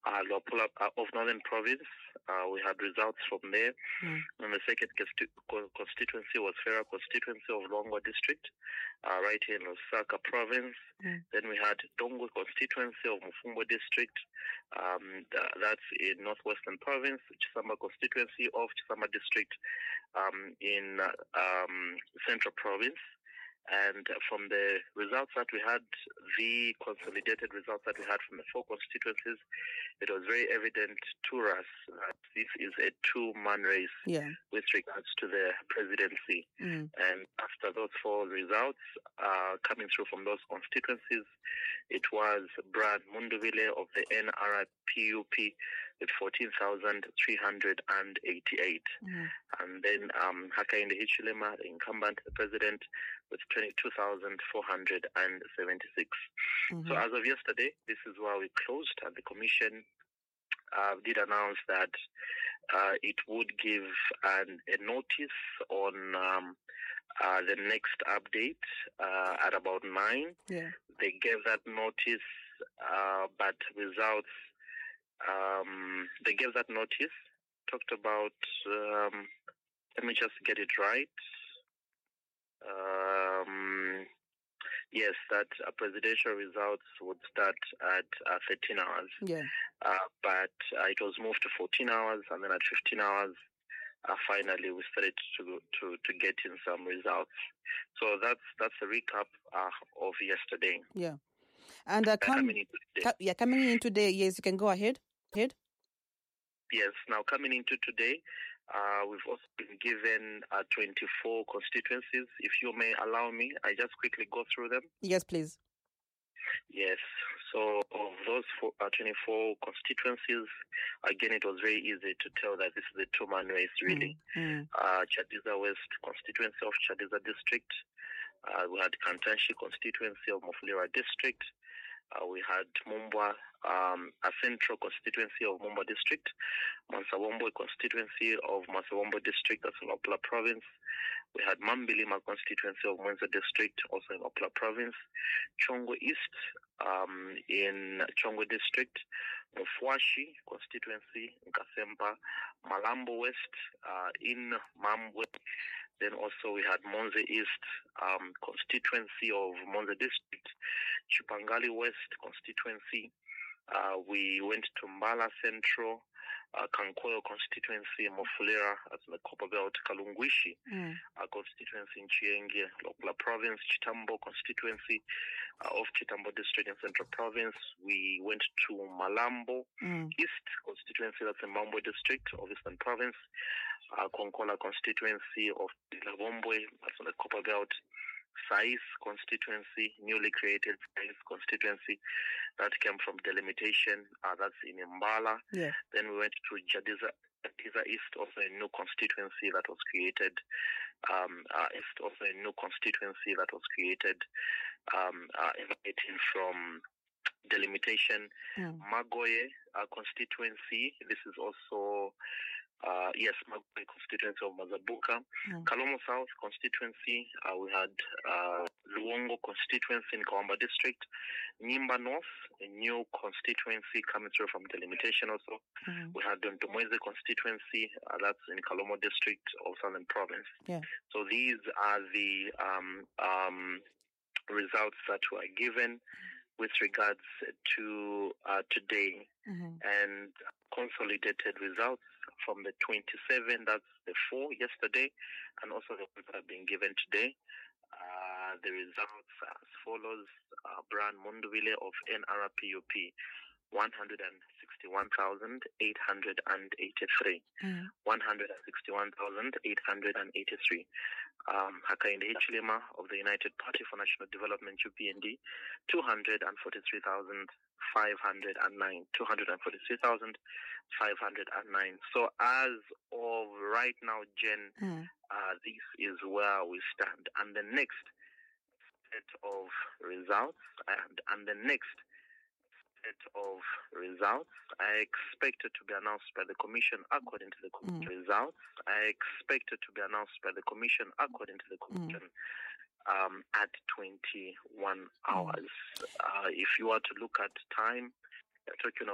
Luapula of Northern Province. We had results from there. And the second constituency was Fera constituency of Luangwa district, right here in Lusaka province. Then we had Dongwe constituency of Mufumbo district. That's in Northwestern province. Chisamba constituency of Chisamba district in Central province. And from the results that we had, the consolidated results that we had from the four constituencies, it was very evident to us that this is a two-man race with regards to the presidency. And after those four results coming through from those constituencies, it was Brad Munduvile of the NRPUP with 14,388. And then Hakainde Hichilema, the incumbent president, with 22,476. So as of yesterday, this is where we closed, and the commission did announce that it would give a notice on the next update at about 9. They gave that notice, but results, they gave that notice, talked about, let me just get it right. Yes, that presidential results would start at 13 hours. But it was moved to 14 hours, and then at 15 hours, finally we started to get in some results. So that's a recap of yesterday. And coming in today, yes, you can go ahead. Yes, now coming into today, we've also been given 24 constituencies. If you may allow me, I just quickly go through them. Yes, please. Yes, so of those 24 constituencies, again, it was very easy to tell that this is a two-man race, really. Chadiza West constituency of Chadiza district. We had Kantanshi constituency of Mufulira district. We had Mumbwa, a central constituency of Mumbwa district, Mansawombo constituency of Mansawombo district, that's in Luapula province. We had Mambilima constituency of Mwenza district, also in Luapula province. Chongo East in Chongo district. Mufwashi constituency in Kasempa. Malambo West in Mambwe. Then also we had Monze East constituency of Monze district. Chupangali West constituency. We went to Mbala Central, Kankoyo constituency, Mufulira, as in the Copper Belt, Kalungwishi constituency in Chienge, Luapula province, Chitambo constituency of Chitambo district in Central province. We went to Malambo East constituency, that's in Mambwe district of Eastern province. Konkola constituency of Lavombwe, that's in the Copper Belt. Sais constituency, newly created Sais constituency, that came from delimitation, that's in Mbala. Then we went to Jadiza East, also a new constituency that was created. East, also a new constituency that was created, emanating from delimitation. Magoye constituency, this is also Magoye constituency of Mazabuka. Kalomo South constituency, we had Luongo constituency in Kawamba district. Nyimba North, a new constituency coming through from delimitation also. We had Ntomweze constituency, that's in Kalomo district of Southern province. So these are the results that were given with regards to today, and consolidated results from the 27, that's the 4 yesterday, and also the ones that have been given today. The results as follows. Brian Munduvile of NRPUP, 161,883. 161,883. Hakainde Hichilema of the United Party for National Development, UPND, 243,509. 243,509. So as of right now, Jen, this is where we stand. And the next set of results, and the next of results are expected to be announced by the Commission according to the Commission. Results are expected to be announced by the Commission according to the Commission at 21 hours. If you are to look at time, you're talking